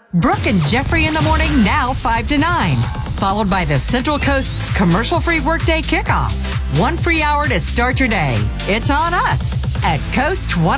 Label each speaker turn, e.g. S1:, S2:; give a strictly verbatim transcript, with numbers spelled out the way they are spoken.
S1: Brooke and Jeffrey in the morning, now five to nine. Followed by the Central Coast's commercial-free workday kickoff. One free hour to start your day. It's on us at Coast one.